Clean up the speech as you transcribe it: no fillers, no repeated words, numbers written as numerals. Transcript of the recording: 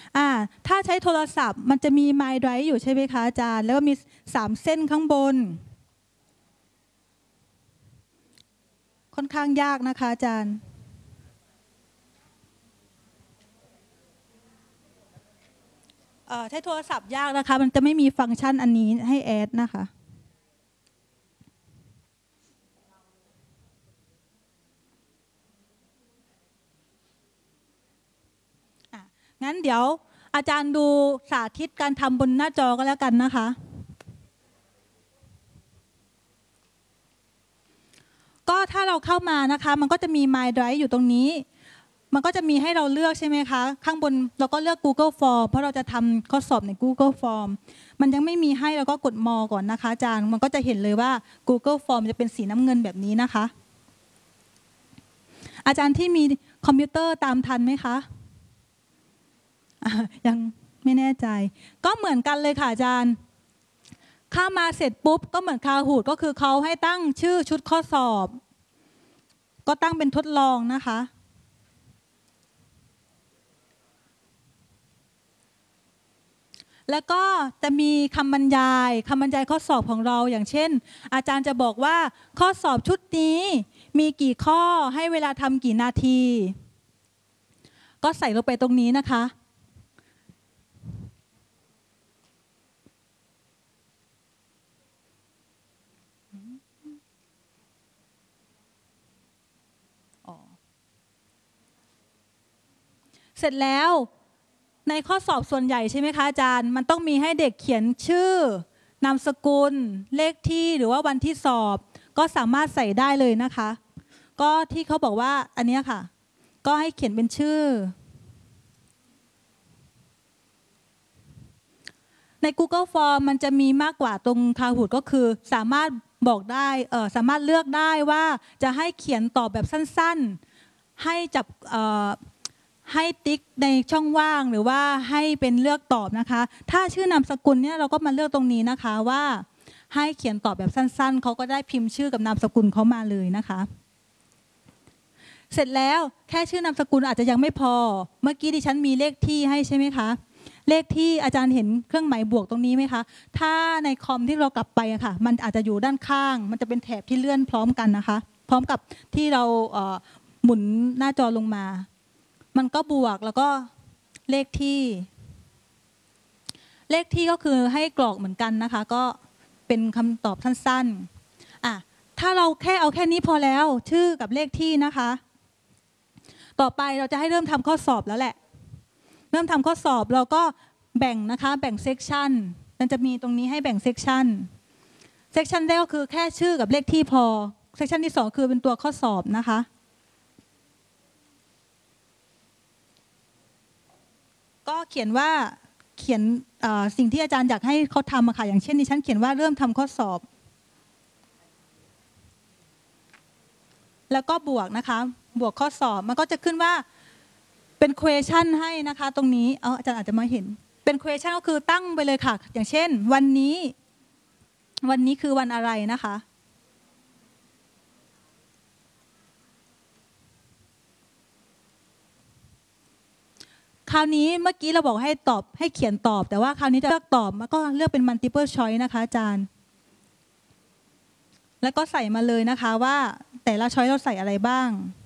ถ้าใช้โทรศัพท์มันจะมี My Drive อยู่ใช่ไหมคะอาจารย์แล้วก็มี3เส้นข้างบนค่อนข้างยากนะคะอาจารย์ใช้โทรศัพท์ยากนะคะมันจะไม่มีฟังก์ชันอันนี้ให้แอดนะคะงั้นเดี๋ยวอาจารย์ดูสาธิตการทำบนหน้าจอก็แล้วกันนะคะก็ถ้าเราเข้ามานะคะมันก็จะมี My Drive อยู่ตรงนี้มันก็จะมีให้เราเลือกใช่ไหมคะข้างบนเราก็เลือก Google Form เพราะเราจะทำข้อสอบใน Google Form มันยังไม่มีให้เราก็กดมอก่อนนะคะอาจารย์มันก็จะเห็นเลยว่า Google Form จะเป็นสีน้ำเงินแบบนี้นะคะอาจารย์ที่มีคอมพิวเตอร์ตามทันไหมคะยังไม่แน่ใจก็เหมือนกันเลยค่ะอาจารย์เข้ามาเสร็จปุ๊บก็เหมือนคาฮูดก็คือเขาให้ตั้งชื่อชุดข้อสอบก็ตั้งเป็นทดลองนะคะแล้วก็จะมีคำบรรยายข้อสอบของเราอย่างเช่นอาจารย์จะบอกว่าข้อสอบชุดนี้มีกี่ข้อให้เวลาทำกี่นาทีก็ใส่ลงไปตรงนี้นะคะเสร็จแล้วในข้อสอบส่วนใหญ่ใช่ไหมคะอาจารย์มันต้องมีให้เด็กเขียนชื่อนามสกุลเลขที่หรือว่าวันที่สอบก็สามารถใส่ได้เลยนะคะก็ที่เขาบอกว่าอันนี้ค่ะก็ให้เขียนเป็นชื่อใน Google Form มันจะมีมากกว่าตรง Kahoot ก็คือสามารถบอกได้สามารถเลือกได้ว่าจะให้เขียนตอบแบบสั้นๆให้จับให้ติ๊กในช่องว่างหรือว่าให้เป็นเลือกตอบนะคะถ้าชื่อนามสกุลเนี่ยเราก็มาเลือกตรงนี้นะคะว่าให้เขียนตอบแบบสั้นๆเขาก็ได้พิมพ์ชื่อกับนามสกุลเขามาเลยนะคะเสร็จแล้วแค่ชื่อนามสกุลอาจจะยังไม่พอเมื่อกี้ดิฉันมีเลขที่ให้ใช่ไหมคะเลขที่อาจารย์เห็นเครื่องหมายบวกตรงนี้ไหมคะถ้าในคอมที่เรากลับไปอะค่ะมันอาจจะอยู่ด้านข้างมันจะเป็นแถบที่เลื่อนพร้อมกันนะคะพร้อมกับที่เราหมุนหน้าจอลงมามันก็บวกแล้วก็เลขที่ก็คือให้กรอกเหมือนกันนะคะก็เป็นคำตอบสั้นๆถ้าเราเอาแค่นี้พอแล้วชื่อกับเลขที่นะคะต่อไปเราจะให้เริ่มทำข้อสอบแล้วแหละเริ่มทำข้อสอบเราก็แบ่งนะคะแบ่งเซกชันมันจะมีตรงนี้ให้แบ่งเซกชันแรกก็คือแค่ชื่อกับเลขที่พอเซกชันที่2คือเป็นตัวข้อสอบนะคะก็เขียนสิ่งที่อาจารย์อยากให้เขาทำค่ะอย่างเช่นดิฉันเขียนว่าเริ่มทำข้อสอบแล้วก็บวกนะคะบวกข้อสอบมันก็จะขึ้นว่าเป็น question ให้นะคะตรงนี้อาจารย์อาจจะมาเห็นเป็น question ก็คือตั้งไปเลยค่ะอย่างเช่นวันนี้คือวันอะไรนะคะคราวนี้เมื่อกี้เราบอกให้เขียนตอบแต่ว่าคราวนี้จะเลือกตอบมันก็เลือกเป็น multiple choice นะคะอาจารย์แล้วก็ใส่มาเลยนะคะว่าแต่ละ choice เราใส่อะไรบ้าง